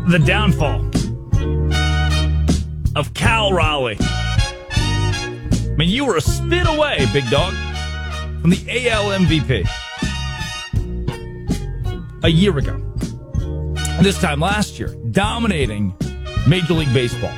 The downfall of Cal Raleigh. I mean, you were a spin away, big dog, from the AL MVP a year ago. And this time last year, dominating Major League Baseball.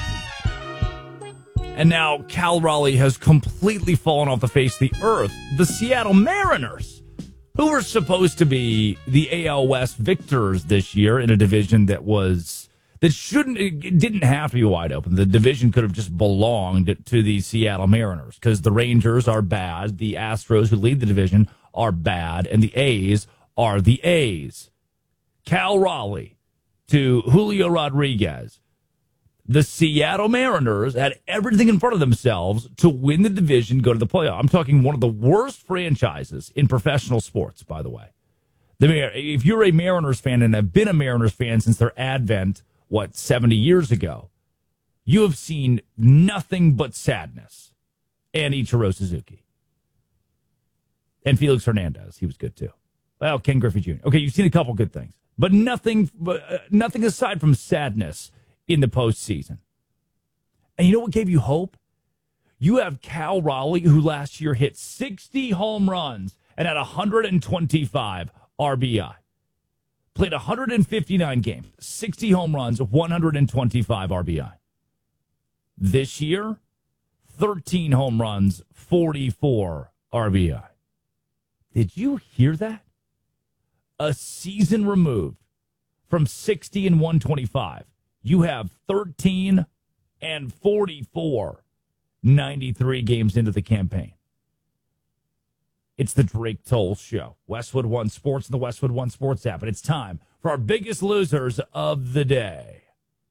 And now Cal Raleigh has completely fallen off the face of the earth. The Seattle Mariners, who were supposed to be the AL West victors this year in a division it didn't have to be wide open. The division could have just belonged to the Seattle Mariners because the Rangers are bad, the Astros, who lead the division, are bad, and the A's are the A's. Cal Raleigh to Julio Rodriguez. The Seattle Mariners had everything in front of themselves to win the division, go to the playoff. I'm talking one of the worst franchises in professional sports, by the way. If you're a Mariners fan and have been a Mariners fan since their advent, 70 years ago, you have seen nothing but sadness. And Ichiro Suzuki. And Felix Hernandez, he was good too. Well, Ken Griffey Jr. Okay, you've seen a couple good things, but nothing aside from sadness in the postseason. And you know what gave you hope? You have Cal Raleigh, who last year hit 60 home runs and had 125 RBI. Played 159 games, 60 home runs, 125 RBI. This year, 13 home runs, 44 RBI. Did you hear that? A season removed from 60 and 125. You have 13 and 44, 93 games into the campaign. It's the Drake Toll Show. Westwood One Sports and the Westwood One Sports app. And it's time for our biggest losers of the day.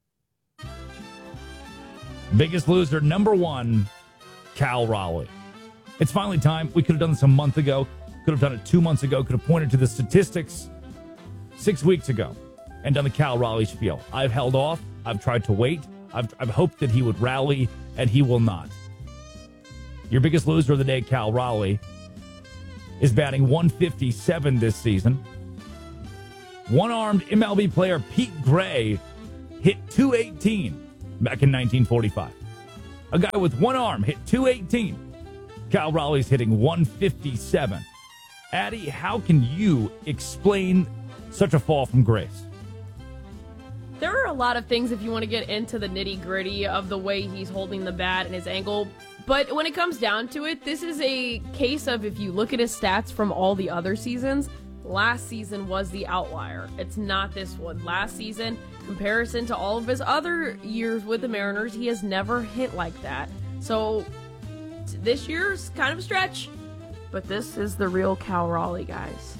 Biggest loser, number one, Cal Raleigh. It's finally time. We could have done this a month ago. Could have done it 2 months ago. Could have pointed to the statistics 6 weeks ago and done the Cal Raleigh spiel. I've held off. I've tried to wait. I've hoped that he would rally, and he will not. Your biggest loser of the day, Cal Raleigh, is batting 157 this season. One-armed MLB player Pete Gray hit 218 back in 1945. A guy with one arm hit 218. Cal Raleigh's hitting 157. Addie, how can you explain such a fall from grace? There are a lot of things if you want to get into the nitty-gritty of the way he's holding the bat and his angle. But when it comes down to it, this is a case of if you look at his stats from all the other seasons, last season was the outlier. It's not this one. Last season, comparison to all of his other years with the Mariners, he has never hit like that. So this year's kind of a stretch, but this is the real Cal Raleigh, guys.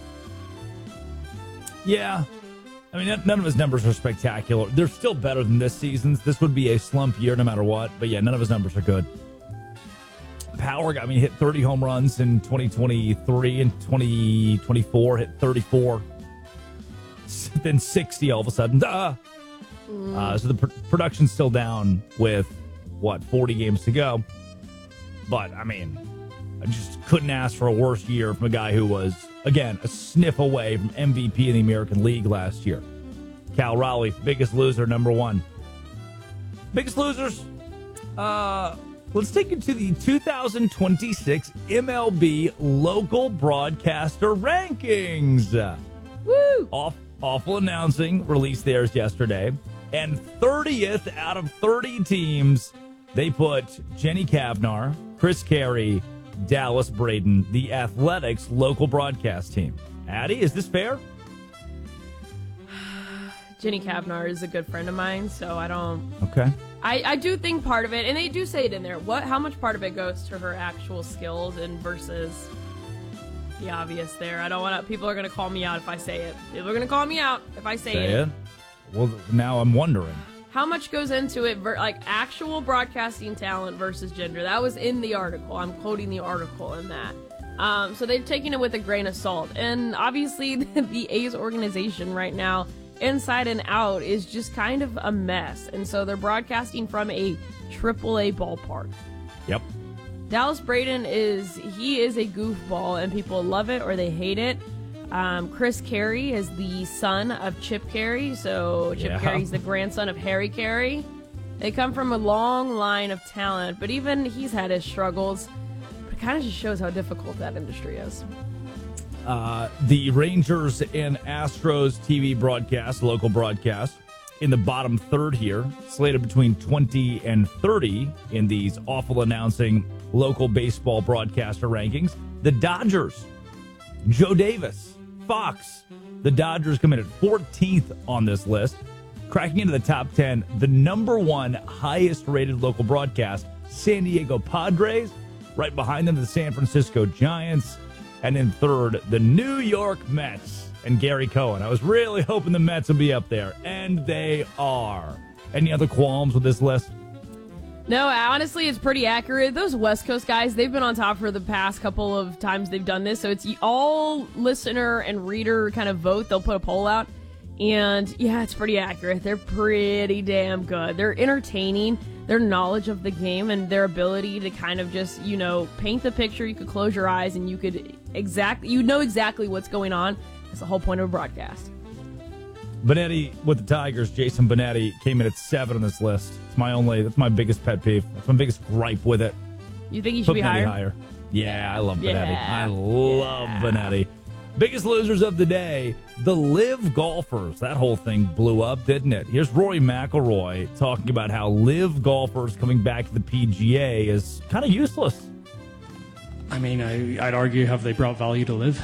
Yeah. I mean, none of his numbers are spectacular. They're still better than this season's. This would be a slump year no matter what. But yeah, none of his numbers are good. Power, I mean, he hit 30 home runs in 2023 and 2024, hit 34. Then 60 all of a sudden. So the production's still down with, 40 games to go. But, I mean, I just couldn't ask for a worse year from a guy who was, again, a sniff away from MVP in the American League last year. Cal Raleigh, biggest loser, number one. Biggest losers, let's take it to the 2026 MLB Local Broadcaster Rankings. Woo! Awful announcing, released theirs yesterday. And 30th out of 30 teams, they put Jenny Cavnar, Chris Carey, Dallas Braden, the Athletics local broadcast team. Addie, is this fair? Jenny Cavnar is a good friend of mine, so I don't... Okay. I do think part of it, and they do say it in there, how much part of it goes to her actual skills and versus the obvious there. I don't want to... People are going to call me out if I say it. People are going to call me out if I say it. Well, now I'm wondering. How much goes into it, like actual broadcasting talent versus gender? That was in the article. I'm quoting the article in that. So they've taken it with a grain of salt. And obviously the A's organization right now, inside and out, is just kind of a mess. And so they're broadcasting from a AAA ballpark. Yep. Dallas Braden is a goofball, and people love it or they hate it. Chris Carey is the son of Chip Carey, so Chip Carey's the grandson of Harry Carey. They come from a long line of talent, but even he's had his struggles. But it kind of just shows how difficult that industry is. The Rangers and Astros TV broadcast, local broadcast, in the bottom third here, slated between 20 and 30 in these awful announcing local baseball broadcaster rankings. The Dodgers, Joe Davis, Fox. The Dodgers come in at 14th on this list. Cracking into the top 10, the number one highest rated local broadcast, San Diego Padres. Right behind them, the San Francisco Giants. And in third, the New York Mets and Gary Cohen. I was really hoping the Mets would be up there, and they are. Any other qualms with this list? No, honestly, it's pretty accurate. Those West Coast guys, they've been on top for the past couple of times they've done this. So it's all listener and reader kind of vote. They'll put a poll out. And yeah, it's pretty accurate. They're pretty damn good. They're entertaining. Their knowledge of the game and their ability to kind of just, paint the picture. You could close your eyes and you know exactly what's going on. That's the whole point of a broadcast. Benetti with the Tigers, Jason Benetti, came in at 7 on this list. That's my biggest pet peeve. That's my biggest gripe with it. You think he should be higher? Yeah, I love Benetti. I love Benetti. Biggest losers of the day, the live golfers. That whole thing blew up, didn't it? Here's Rory McIlroy talking about how live golfers coming back to the PGA is kind of useless. I mean, I'd argue, have they brought value to live?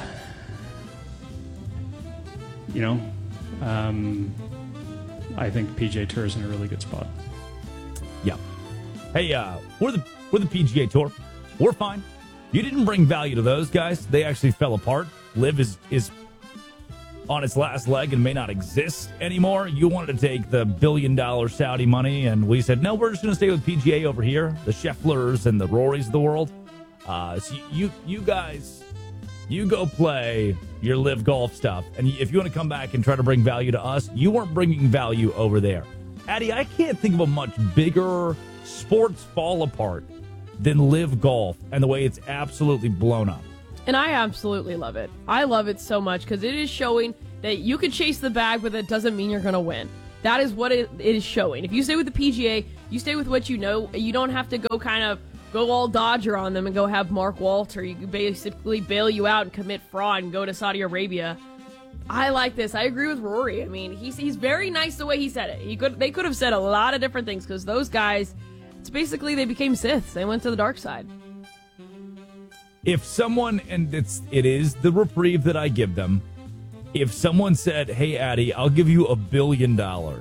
I think PGA Tour is in a really good spot. Yeah. Hey, we're the PGA Tour. We're fine. You didn't bring value to those guys. They actually fell apart. Live is on its last leg and may not exist anymore. You wanted to take the $1 billion Saudi money, and we said, no, we're just going to stay with PGA over here, the Schefflers and the Rorys of the world. So you guys, you go play your live golf stuff. And if you want to come back and try to bring value to us, you weren't bringing value over there. Addie, I can't think of a much bigger sports fall apart than live golf and the way it's absolutely blown up. And I absolutely love it. I love it so much because it is showing that you can chase the bag, but that doesn't mean you're going to win. That is what it is showing. If you stay with the PGA, you stay with what you know. You don't have to go all Dodger on them and go have Mark Walter. You can basically bail you out and commit fraud and go to Saudi Arabia. I like this. I agree with Rory. I mean, he's very nice the way he said it. They could have said a lot of different things because those guys, it's basically they became Siths. They went to the dark side. If someone, and it is the reprieve that I give them, if someone said, hey, Addie, I'll give you $1 billion. To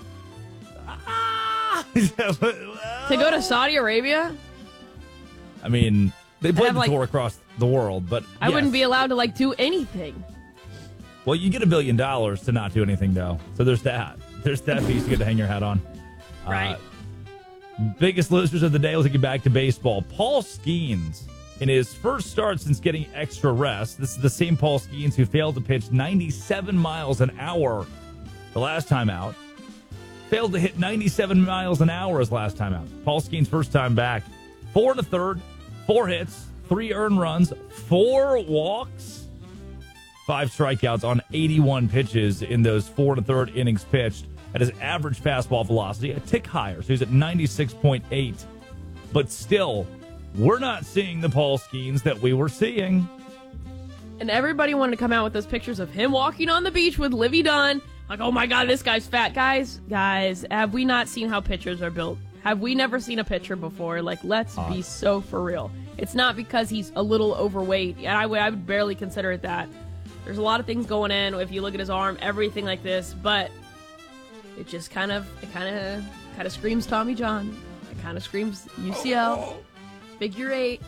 go to Saudi Arabia? I mean, they played the tour across the world, but I wouldn't be allowed to do anything. Well, you get $1 billion to not do anything, though. So there's that. There's that piece you get to hang your hat on. Right. Biggest losers of the day. We'll take you back to baseball. Paul Skeens, in his first start since getting extra rest, this is the same Paul Skeens who failed to pitch 97 miles an hour the last time out. Failed to hit 97 miles an hour his last time out. Paul Skeens' first time back. 4 1/3, 4 hits, 3 earned runs, 4 walks, 5 strikeouts on 81 pitches in those 4 1/3 innings pitched. At his average fastball velocity, a tick higher, so he's at 96.8. But still, we're not seeing the Paul Skeens that we were seeing. And everybody wanted to come out with those pictures of him walking on the beach with Livy Dunn. Like, oh my God, this guy's fat. Guys, have we not seen how pitchers are built? Have we never seen a pitcher before? Let's be so for real. It's not because he's a little overweight. And I would barely consider it that. There's a lot of things going in if you look at his arm, everything like this, but it just kind of screams Tommy John. It kind of screams UCL, figure 8.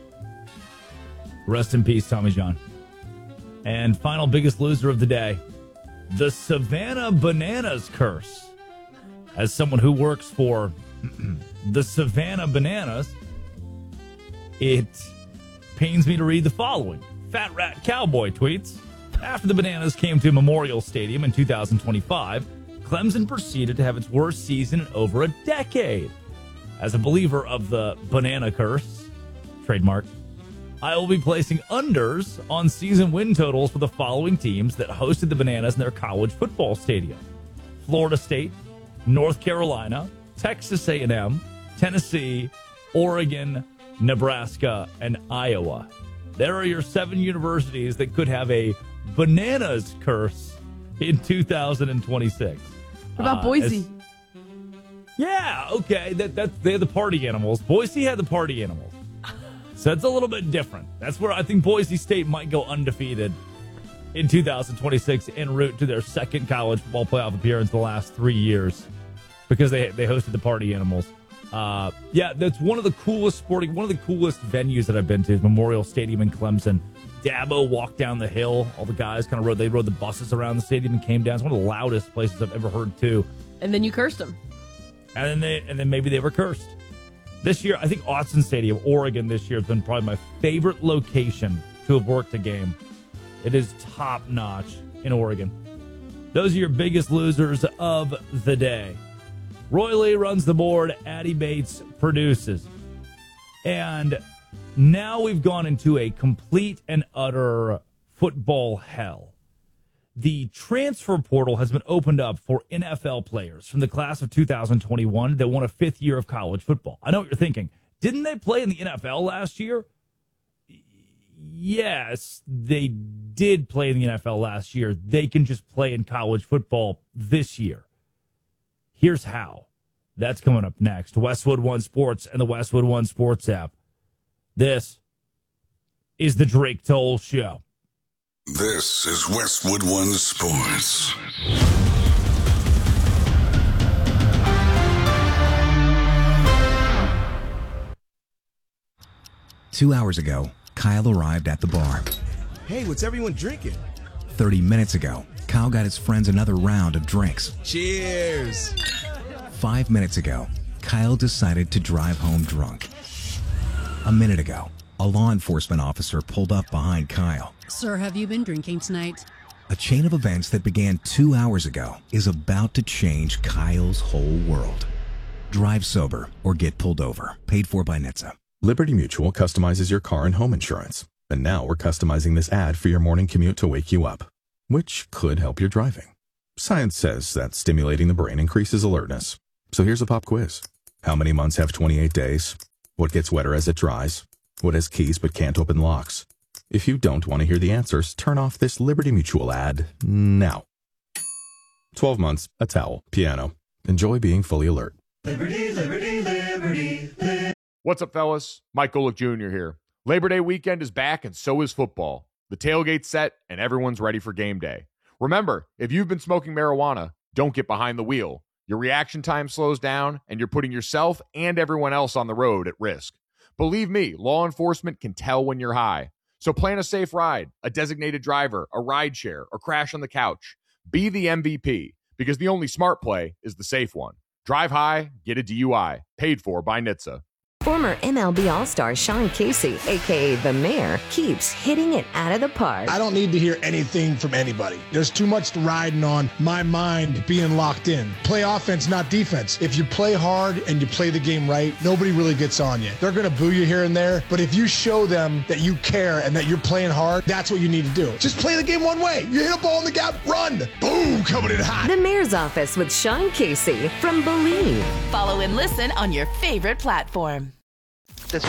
Rest in peace, Tommy John. And final biggest loser of the day, the Savannah Bananas curse. As someone who works for the Savannah Bananas, it pains me to read the following. Fat Rat Cowboy tweets, after the Bananas came to Memorial Stadium in 2025, Clemson proceeded to have its worst season in over a decade. As a believer of the banana curse, trademark, I will be placing unders on season win totals for the following teams that hosted the Bananas in their college football stadium: Florida State, North Carolina, Texas A&M, Tennessee, Oregon, Nebraska, and Iowa. There are your 7 universities that could have a bananas curse in 2026. What about Boise? Yeah, okay. They had the party animals. Boise had the party animals. So that's a little bit different. That's where I think Boise State might go undefeated in 2026 en route to their second college football playoff appearance in the last 3 years because they hosted the party animals. Yeah, that's one of the coolest venues that I've been to is Memorial Stadium in Clemson. Dabo walked down the hill. All the guys kind of rode the buses around the stadium and came down. It's one of the loudest places I've ever heard too. And then you cursed them. And then maybe they were cursed. This year, I think Autzen Stadium, Oregon, this year has been probably my favorite location to have worked a game. It is top notch in Oregon. Those are your biggest losers of the day. Roy Lee runs the board. Addie Bates produces. And now we've gone into a complete and utter football hell. The transfer portal has been opened up for NFL players from the class of 2021 that want a 5th year of college football. I know what you're thinking. Didn't they play in the NFL last year? Yes, they did play in the NFL last year. They can just play in college football this year. Here's how. That's coming up next. Westwood One Sports and the Westwood One Sports app. This is the Drake Toll Show. This is Westwood One Sports. Two hours ago, Kyle arrived at the bar. Hey, what's everyone drinking? 30 minutes ago, Kyle got his friends another round of drinks. Cheers! 5 minutes ago, Kyle decided to drive home drunk. A minute ago, a law enforcement officer pulled up behind Kyle. Sir, have you been drinking tonight? A chain of events that began 2 hours ago is about to change Kyle's whole world. Drive sober or get pulled over. Paid for by NHTSA. Liberty Mutual customizes your car and home insurance. And now we're customizing this ad for your morning commute to wake you up, which could help your driving. Science says that stimulating the brain increases alertness. So here's a pop quiz. How many months have 28 days? What gets wetter as it dries? What has keys but can't open locks? If you don't want to hear the answers, turn off this Liberty Mutual ad now. 12 months, a towel, piano. Enjoy being fully alert. Liberty, liberty, liberty, liberty. What's up, fellas? Mike Golick Jr. here. Labor Day weekend is back, and so is football. The tailgate's set, and everyone's ready for game day. Remember, if you've been smoking marijuana, don't get behind the wheel. Your reaction time slows down, and you're putting yourself and everyone else on the road at risk. Believe me, law enforcement can tell when you're high. So plan a safe ride, a designated driver, a ride share, or crash on the couch. Be the MVP, because the only smart play is the safe one. Drive high, get a DUI. Paid for by NHTSA. Former MLB All-Star Sean Casey, a.k.a. The Mayor, keeps hitting it out of the park. I don't need to hear anything from anybody. There's too much riding on my mind being locked in. Play offense, not defense. If you play hard and you play the game right, nobody really gets on you. They're going to boo you here and there, but if you show them that you care and that you're playing hard, that's what you need to do. Just play the game one way. You hit a ball in the gap, run. Boom, coming in hot. The Mayor's Office with Sean Casey from Believe. Follow and listen on your favorite platform. The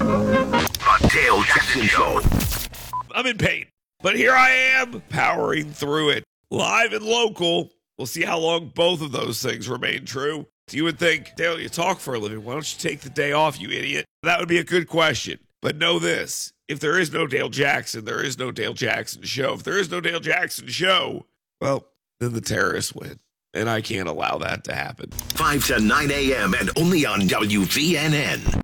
Dale Jackson Show. I'm in pain, but here I am, powering through it. Live and local. We'll see how long both of those things remain true. You would think, Dale, you talk for a living. Why don't you take the day off, you idiot? That would be a good question. But know this. If there is no Dale Jackson, there is no Dale Jackson Show. If there is no Dale Jackson Show, well, then the terrorists win. And I can't allow that to happen. 5 to 9 a.m. and only on WVNN.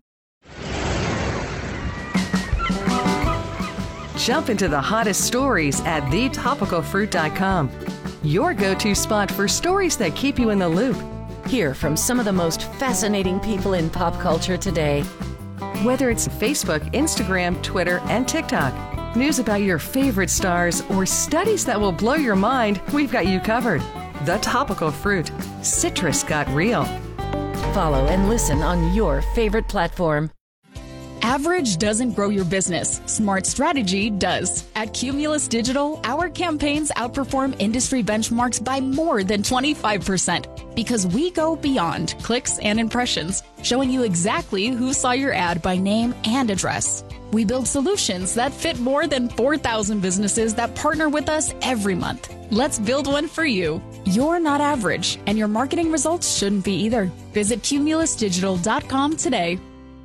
Jump into the hottest stories at thetopicalfruit.com. Your go-to spot for stories that keep you in the loop. Hear from some of the most fascinating people in pop culture today. Whether it's Facebook, Instagram, Twitter, and TikTok, news about your favorite stars, or studies that will blow your mind, we've got you covered. The Topical Fruit. Citrus got real. Follow and listen on your favorite platform. Average doesn't grow your business. Smart strategy does. At Cumulus Digital, our campaigns outperform industry benchmarks by more than 25% because we go beyond clicks and impressions, showing you exactly who saw your ad by name and address. We build solutions that fit more than 4,000 businesses that partner with us every month. Let's build one for you. You're not average, and your marketing results shouldn't be either. Visit cumulusdigital.com today.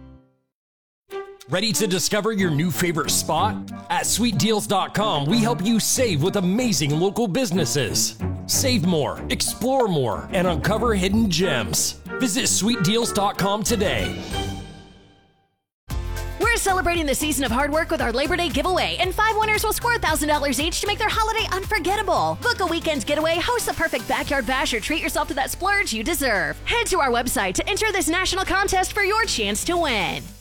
Ready to discover your new favorite spot? At sweetdeals.com, we help you save with amazing local businesses. Save more, explore more, and uncover hidden gems. Visit sweetdeals.com today. We're celebrating the season of hard work with our Labor Day giveaway, and 5 winners will score $1,000 each to make their holiday unforgettable. Book a weekend getaway, host the perfect backyard bash, or treat yourself to that splurge you deserve. Head to our website to enter this national contest for your chance to win.